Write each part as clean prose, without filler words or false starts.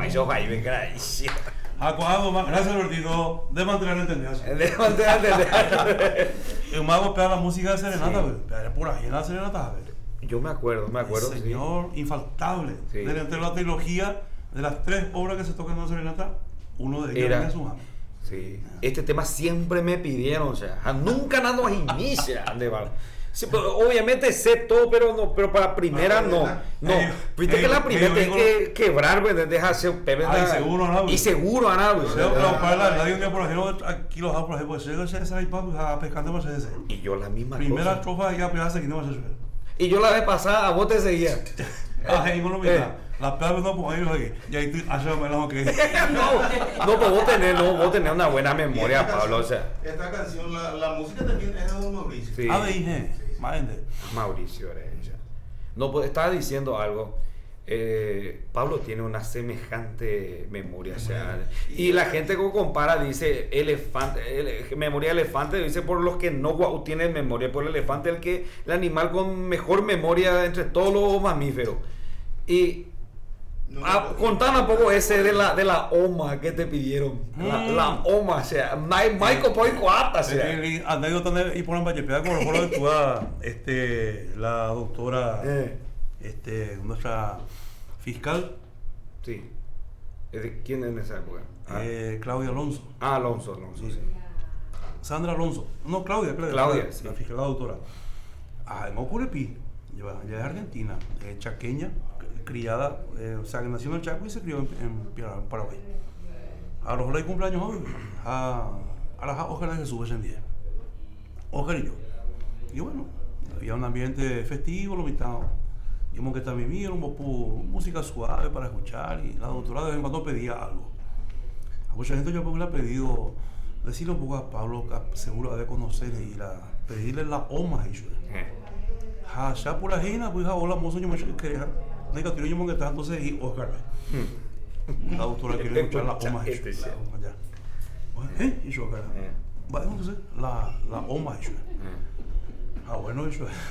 mas yo ahí me caí. Algo más, gracias Albertito, de mantener entendido. De mantener. El mago pega la música de serenata, güey. Pega por ahí en la serenata, güey. Yo me acuerdo. El señor infaltable. Sí. Entre la trilogía de las 3 obras que se tocan en la serenata, uno de ellos Era era su mamá. Sí. Este tema siempre me pidieron, o sea, nunca nada inicia, sí, pero obviamente sé todo, pero para primera no. Viste que la primera tiene que quebrar, güey, deja hacer un pepe. Y seguro, Ana, güey. Nadie un día, por ejemplo, aquí los hago, por ejemplo, ese ahí para pescando más ese. Y yo la misma primera cosa. estrofa ya pegaste que no vas a hacer. Y yo la vez pasada a vos te seguía. Ahí no lo mira. Las pegas no pues ahí aquí. Y ahí tú hazme lo que. No, pues vos tenés una buena memoria, Pablo, o sea. Esta canción, la música también es de Don Mauricio. Sí. dije, Mauricio era ella. No, pues estaba diciendo algo. Pablo tiene una semejante memoria, o sea, y la gente que compara dice memoria de elefante, dice por los que no tienen memoria, por el elefante el animal con mejor memoria entre todos los mamíferos. Y contame un poco ese de la OMA que te pidieron. La OMA, o sea, Michael Poico Ata, o sea. Anécdota y por la vallepea como lo actúa la doctora, nuestra fiscal. Sí. ¿Quién es en esa época? Claudia Alonso. Alonso, sí. Sandra Alonso. No, Claudia, sí. La fiscal, la doctora. En Ocurepi, ya es argentina, chaqueña, criada, o sea, que nació en el Chaco y se crió en Paraguay. A los reyes cumpleaños hoy, a las Óscar de Jesús ese día. Óscar y yo. Y bueno, había un ambiente festivo, lo invitamos. Vimos que también vieron música suave para escuchar y la doctora de vez en cuando pedía algo. A mucha gente yo le he pedido decirle un poco a Pablo, que seguro ha de conocer y pedirle la OMA. Ya por la gente, pues hola mozo, yo me quería. Nega tiro yo que está entonces y Oscar. La doctora quiere escuchar la OMA. Y yo cara. Bueno, entonces la OMA. Bueno, eso es.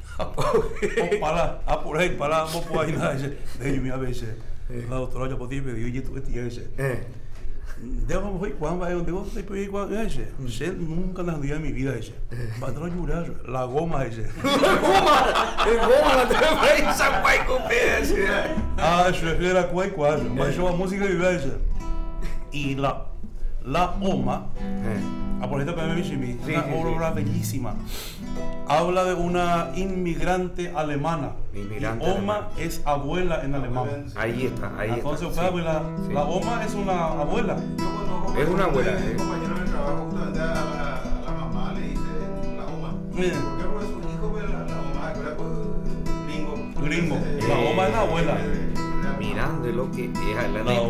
Por ahí, vamos por ahí nada. De yo a veces la doctora ya podía pedir y tú ese. Debo hoy cuando va donde vos te pedí cuando ese. Nunca en día de mi vida ese. Va a llorar la goma ese. El goma la tengo ahí esa cuaico ese. Eso es la cuaico, mas yo la música vive ese. Y la OMA, por ejemplo, una obra bellísima. Habla de una inmigrante alemana. OMA es abuela en alemán. Ahí está. Entonces, la OMA es una abuela. Es una abuela. Un compañero de trabajo, justamente a la mamá le dice la OMA. ¿Por qué? Porque su hijo, pues la mamá era gringo. La OMA es la abuela. Mirando lo que es la